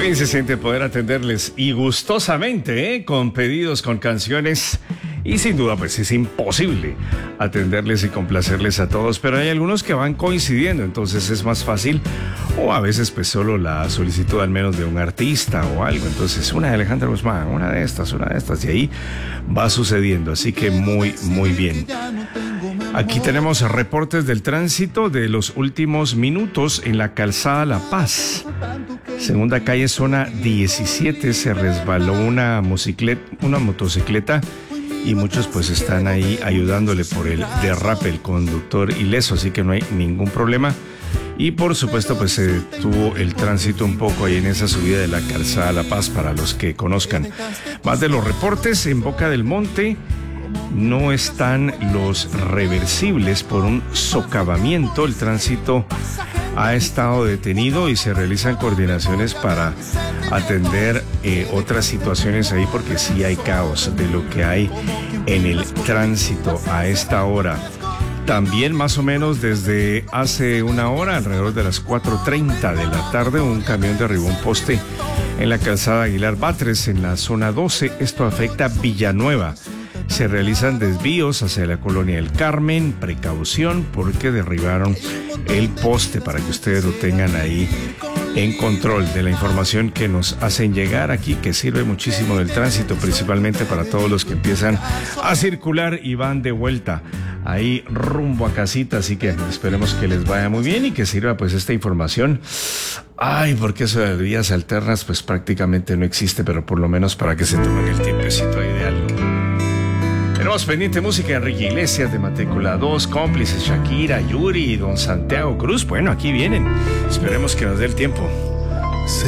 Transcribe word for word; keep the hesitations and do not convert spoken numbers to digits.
bien se siente poder atenderles y gustosamente, ¿eh? Con pedidos, con canciones. Y sin duda, pues es imposible atenderles y complacerles a todos, pero hay algunos que van coincidiendo, entonces es más fácil, o a veces pues solo la solicitud al menos de un artista o algo, entonces una de Alejandra Guzmán, una de estas, una de estas, y ahí va sucediendo, así que muy, muy bien. Aquí tenemos reportes del tránsito de los últimos minutos en la calzada La Paz. Segunda calle, zona diecisiete, se resbaló una, una motocicleta y muchos pues están ahí ayudándole por el derrape, el conductor ileso, así que no hay ningún problema. Y por supuesto pues se tuvo el tránsito un poco ahí en esa subida de la calzada La Paz para los que conozcan. Más de los reportes, en Boca del Monte no están los reversibles por un socavamiento. El tránsito ha estado detenido y se realizan coordinaciones para atender eh, otras situaciones ahí, porque sí hay caos de lo que hay en el tránsito a esta hora. También más o menos desde hace una hora, alrededor de las cuatro treinta de la tarde, un camión derribó un poste en la calzada Aguilar Batres, en la zona doce. Esto afecta Villanueva. Se realizan desvíos hacia la colonia del Carmen. Precaución porque derribaron el poste, para que ustedes lo tengan ahí en control de la información que nos hacen llegar aquí, que sirve muchísimo del tránsito, principalmente para todos los que empiezan a circular y van de vuelta ahí rumbo a casita. Así que esperemos que les vaya muy bien y que sirva pues esta información. Ay, porque eso de vías alternas pues prácticamente no existe, pero por lo menos para que se tomen el tiempecito ahí de algo. Tenemos pendiente música de Enrique Iglesias, de Matrícula dos, Cómplices, Shakira, Yuri y Don Santiago Cruz. Bueno, aquí vienen. Esperemos que nos dé el tiempo.